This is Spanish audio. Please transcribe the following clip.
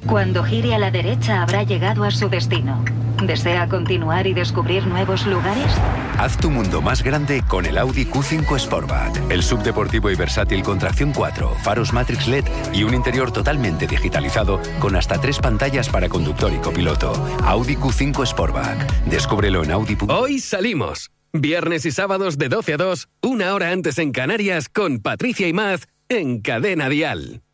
Cuando gire a la derecha habrá llegado a su destino. ¿Desea continuar y descubrir nuevos lugares? Haz tu mundo más grande con el Audi Q5 Sportback. El subdeportivo y versátil con tracción 4, faros Matrix LED y un interior totalmente digitalizado con hasta 3 pantallas para conductor y copiloto. Audi Q5 Sportback. Descúbrelo en Audi. Hoy salimos. Viernes y sábados de 12 a 2, una hora antes en Canarias con Patricia y Maz en Cadena Dial.